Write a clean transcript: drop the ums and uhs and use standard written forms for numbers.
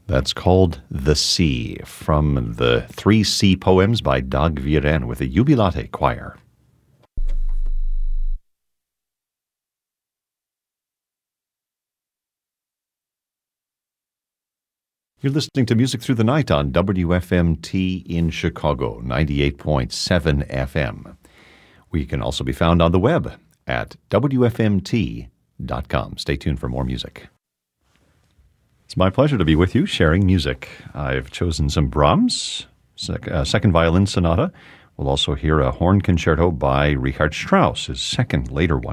That's called The Sea, from the 3 Sea Poems by Dag Viren with the Jubilate Choir. You're listening to Music Through the Night on WFMT in Chicago, 98.7 FM. We can also be found on the web at WFMT.com. Stay tuned for more music. It's my pleasure to be with you, sharing music. I've chosen some Brahms, second violin sonata. We'll also hear a horn concerto by Richard Strauss, his second later one.